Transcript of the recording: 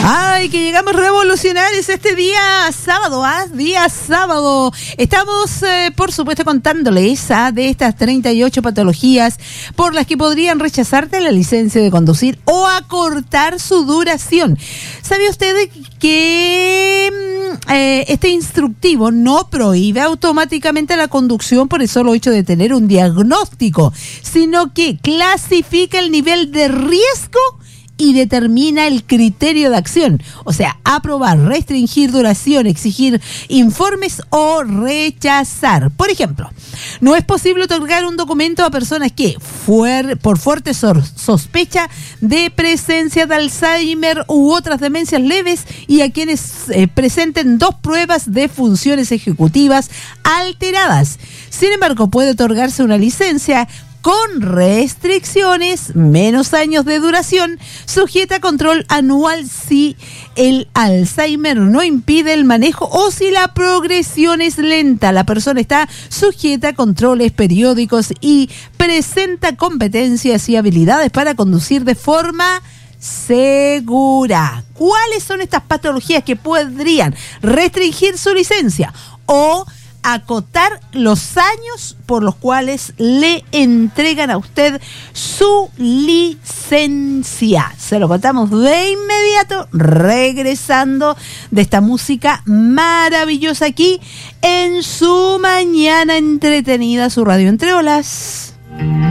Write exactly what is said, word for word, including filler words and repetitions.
Ay, que llegamos revolucionarios este día sábado, ¿ah? ¿eh? Día sábado. Estamos, eh, por supuesto, contándoles ¿ah? de estas treinta y ocho patologías por las que podrían rechazarte la licencia de conducir o acortar su duración. ¿Sabe usted que eh, este instructivo no prohíbe automáticamente la conducción por el solo hecho de tener un diagnóstico, sino que clasifica el nivel de riesgo y determina el criterio de acción? O sea, aprobar, restringir duración, exigir informes o rechazar. Por ejemplo, no es posible otorgar un documento a personas que, fuer, por fuerte sor, sospecha de presencia de Alzheimer u otras demencias leves, y a quienes eh, presenten dos pruebas de funciones ejecutivas alteradas. Sin embargo, puede otorgarse una licencia con restricciones, menos años de duración, sujeta a control anual si el Alzheimer no impide el manejo o si la progresión es lenta. La persona está sujeta a controles periódicos y presenta competencias y habilidades para conducir de forma segura. ¿Cuáles son estas patologías que podrían restringir su licencia o acotar los años por los cuales le entregan a usted su licencia? Se lo contamos de inmediato, regresando de esta música maravillosa aquí en su mañana entretenida, su radio Entre Olas.